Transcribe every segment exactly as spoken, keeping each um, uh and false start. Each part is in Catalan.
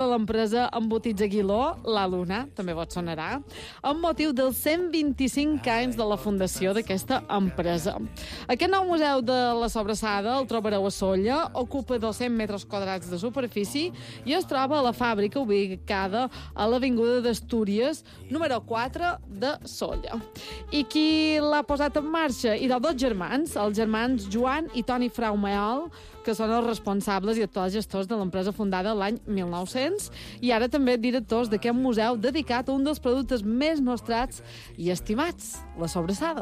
l'empresa Embotits Aguiló, La Luna, també vos sonarà, amb motiu dels cent vint-i-cinc anys de la fundació d'aquesta empresa. Aquest nou museu de la sobrassada el trobareu a Sóller, ocupa dos-cents metres quadrats de superfície i es troba a la fàbrica ubicada a l'Avinguda d'Astúries, número quatre de Sóller. I qui l'ha posat en marxa? I dels dos germans, els germans Joan i Toni Fraumeol, que són els responsables i actuals gestors de l'empresa fundada l'any mil nou-cents i ara també directors d'aquest museu dedicat a un dels productes més nostrats i estimats, la sobrassada.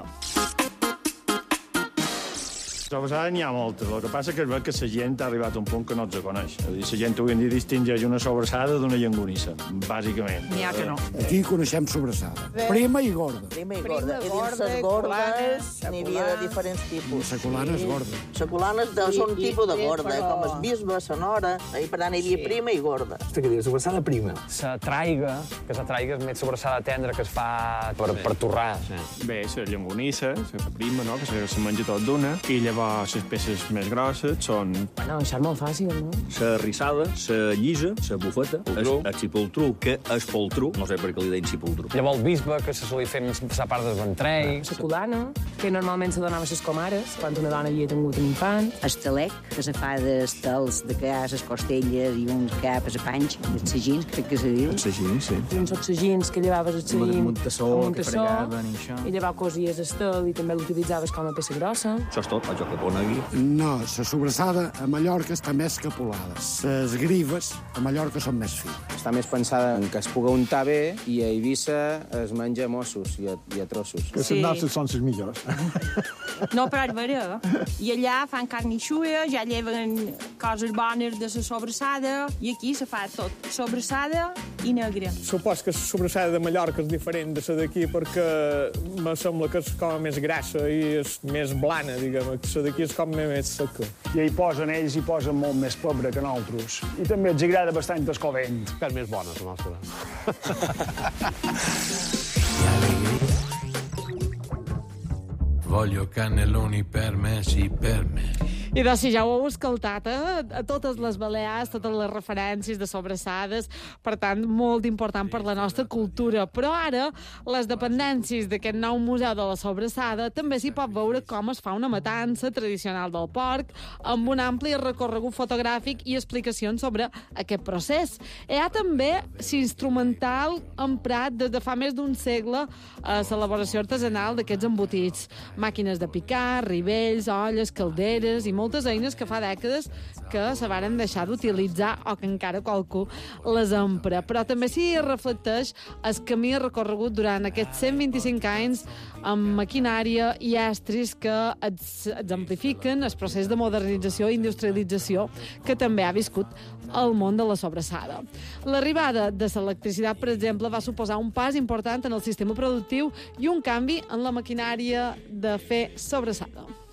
Sobrassada n'hi ha moltes, el que passa que es veu que la gent ha arribat a un punt que no els coneix. La gent avui en dia distingeix una sobrassada d'una llangonissa, bàsicament. N'hi ha que no. Aquí coneixem sobrassada. Prima i gorda. Prima i gorda. I dins les gordes n'hi havia de diferents tipus. Seculanes gorda. Seculanes són un tipus de gorda, com el bisbe, la nora, i per tant hi havia prima i gorda. Què diu, sobrassada prima? La traiga, que la traiga és més sobrassada tendra que es fa per, per torrar. Bé, la llangonissa, la prima, no?, que se menja tot d'una, i llavors les peces més grosses són... Bueno, això és molt fàcil, no? La rissada, la llisa, la bufeta, el, el cipoltrú, que és poltrú, no sé per què li deien cipoltrú. Llavors el bisbe, que se solia fer la part del ventrell. La culana, que normalment se donava a les comares, quan una dona havia tingut un infant. El talec, que se fa d'estels, de que hi ha les costelles i un cap a la panxa, els sagins, crec que se diu. Els sagins, sí. I uns sagins que llevaves el sagin amb un tassó, que fregaven i això. I llavors cosies l'estel i també l'utilitzaves com a peça grossa. Això és tot, vaig que ponegui. No, la sobrassada a Mallorca està més capolada. Les grives a Mallorca són més fines. Està més pensada en que es puga untar bé i a Eivissa es menja a mossos i a, i a trossos. Que les nostres són les millors. No, però és vera. I allà fan carn i xuia, ja lleven coses bones de la sobrassada i aquí se fa tot, sobrassada i negra. Supos que la sobrassada de Mallorca és diferent de la d'aquí perquè me sembla que és com més grassa i és més blana, diguem. La d'aquí és com més seca. I hi posen, ells hi posen molt més pebre que nosaltres. I també els agrada bastant el covent. Que és més bona, la nostra. Voglio cannelloni per me, sì, per me. I doncs, si ja ho heu escoltat, eh? A totes les Balears, totes les referències de sobrassades, per tant, molt important per la nostra cultura. Però ara, les dependències d'aquest nou museu de la sobrassada també s'hi pot veure com es fa una matança tradicional del porc, amb un ampli recorregut fotogràfic i explicacions sobre aquest procés. Hi ha també l'instrumental emprat des de fa més d'un segle a l'elaboració artesanal d'aquests embotits. Màquines de picar, rivells, olles, calderes i moltes eines que fa dècades que se varen deixar d'utilitzar o que encara qualcú les empra. Però també s'hi reflecteix el camí recorregut durant aquests cent vint-i-cinc anys amb maquinària i estris que exemplifiquen el procés de modernització i industrialització que també ha viscut el món de la sobrassada. L'arribada de l'electricitat, per exemple, va suposar un pas important en el sistema productiu i un canvi en la maquinària de fer sobrassada.